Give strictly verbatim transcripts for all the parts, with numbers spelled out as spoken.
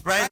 bright.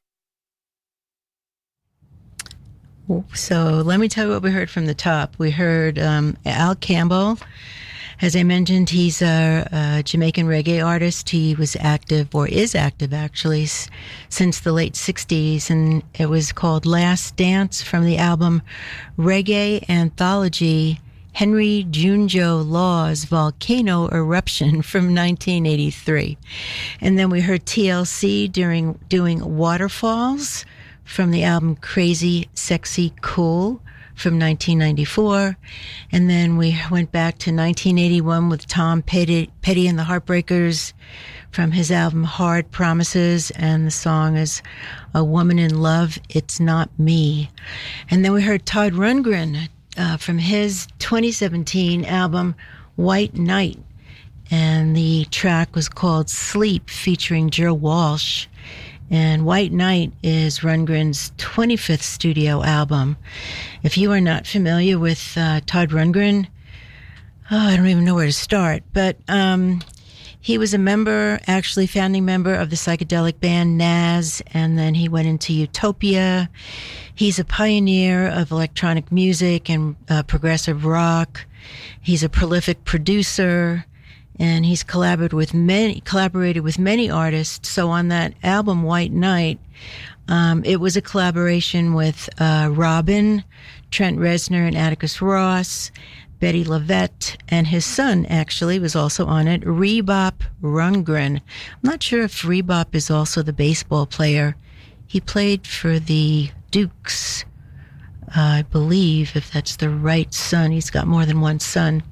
So let me tell you what we heard from the top. We heard um, Al Campbell. As I mentioned, he's a, a Jamaican reggae artist. He was active, or is active actually, s- since the late sixties, and it was called Last Dance from the album Reggae Anthology, Henry Junjo Law's Volcano Eruption from nineteen eighty-three. And then we heard T L C during, doing Waterfalls from the album Crazy, Sexy, Cool from nineteen ninety-four. And then we went back to nineteen eighty-one with Tom Petty, Petty and the Heartbreakers from his album Hard Promises, and the song is A Woman in Love, It's Not Me. And then we heard Todd Rundgren uh, from his twenty seventeen album White Night, and the track was called Sleep, featuring Joe Walsh. And White Night is Rundgren's twenty-fifth studio album. If you are not familiar with uh, Todd Rundgren, oh, I don't even know where to start. But um, he was a member, actually founding member of the psychedelic band Nazz, and then he went into Utopia. He's a pioneer of electronic music and uh, progressive rock. He's a prolific producer. And he's collaborated with many, collaborated with many artists. So on that album, White Night, um, it was a collaboration with uh, Robin, Trent Reznor, and Atticus Ross, Betty Lavette, and his son actually was also on it, Rebop Rundgren. I'm not sure if Rebop is also the baseball player. He played for the Dukes, uh, I believe, if that's the right son. He's got more than one son.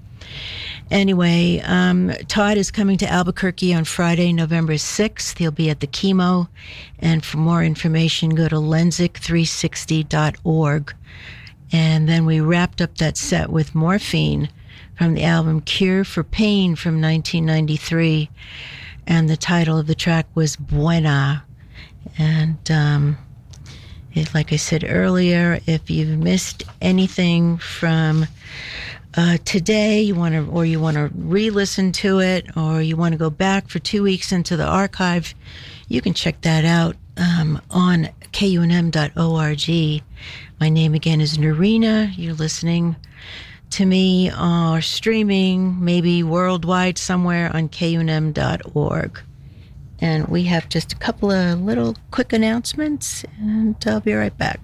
Anyway, um, Todd is coming to Albuquerque on Friday, November sixth. He'll be at the Chemo. And for more information, go to lensic three sixty dot org. And then we wrapped up that set with Morphine from the album Cure for Pain from nineteen ninety-three. And the title of the track was Buena. And um, it, like I said earlier, if you've missed anything from Uh, today, you want to, or you want to re-listen to it, or you want to go back for two weeks into the archive, you can check that out um, on K U N M dot org. My name again is Norina. You're listening to me or streaming, maybe worldwide somewhere on K U N M dot org. And we have just a couple of little quick announcements, and I'll be right back.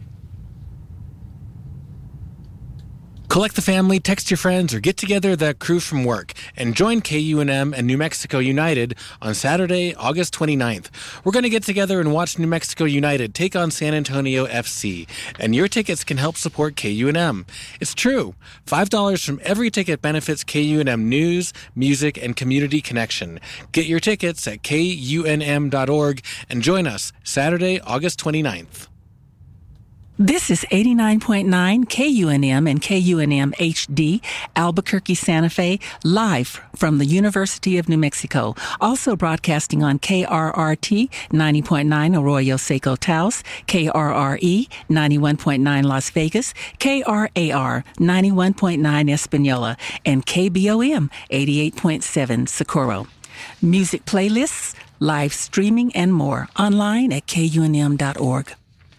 Collect the family, text your friends, or get together that crew from work and join K U N M and New Mexico United on Saturday, August twenty-ninth. We're going to get together and watch New Mexico United take on San Antonio F C, and your tickets can help support K U N M. It's true. five dollars from every ticket benefits K U N M News, Music, and Community Connection. Get your tickets at K U N M dot org and join us Saturday, August twenty-ninth. This is eighty-nine point nine K U N M and K U N M H D, Albuquerque, Santa Fe, live from the University of New Mexico. Also broadcasting on K R R T ninety point nine Arroyo Seco Taos, K R R E ninety-one point nine Las Vegas, K R A R ninety-one point nine Espanola, and K B O M eighty-eight point seven Socorro. Music playlists, live streaming, and more online at K U N M dot org.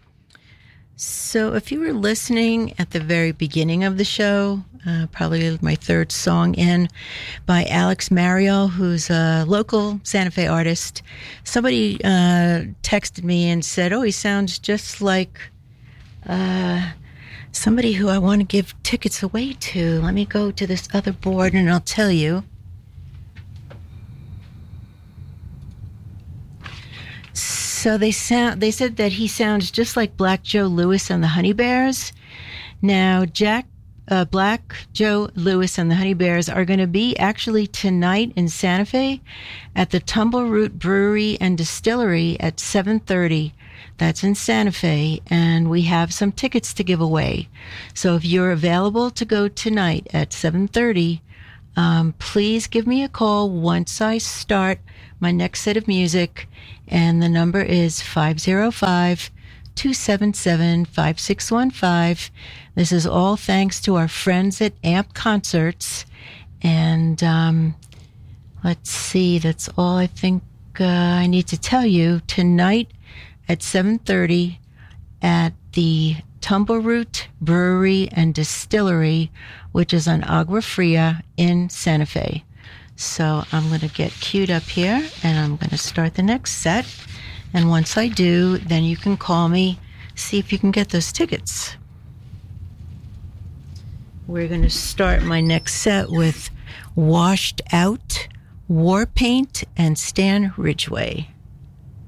So if you were listening at the very beginning of the show, uh, probably my third song in, by Alex Mario, who's a local Santa Fe artist, somebody uh, texted me and said, oh, he sounds just like uh, somebody who I want to give tickets away to. Let me go to this other board and I'll tell you. So they sound. They said that he sounds just like Black Joe Lewis and the Honey Bears. Now, Jack uh, Black Joe Lewis and the Honey Bears are going to be actually tonight in Santa Fe at the Tumbleroot Brewery and Distillery at seven thirty. That's in Santa Fe, and we have some tickets to give away. So if you're available to go tonight at seven thirty, um, please give me a call once I start my next set of music, and the number is five oh five, two seven seven, five six one five. This is all thanks to our friends at Amp Concerts, and um, let's see, that's all I think uh, I need to tell you. Tonight at seven thirty at the Tumbleroot Brewery and Distillery, which is on Agua Fria in Santa Fe. So I'm going to get queued up here, and I'm going to start the next set. And once I do, then you can call me, see if you can get those tickets. We're going to start my next set with Washed Out, War Paint, and Stan Ridgway.